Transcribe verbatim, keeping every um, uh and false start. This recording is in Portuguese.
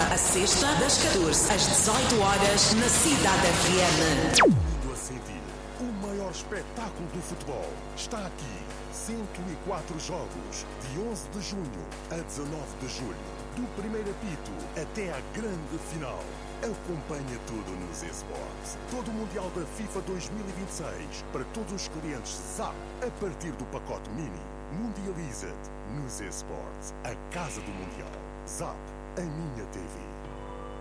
a sexta, das catorze às dezoito horas, na Cidade F M. Tudo a sentir. O maior espetáculo do futebol está aqui. cento e quatro jogos, de onze de junho a dezanove de julho. Do primeiro apito até à grande final. Acompanha tudo nos eSports. Todo o Mundial da FIFA dois mil e vinte e seis para todos os clientes Zap a partir do pacote Mini. Mundializa-te nos eSports, a casa do Mundial. Zap, a minha T V.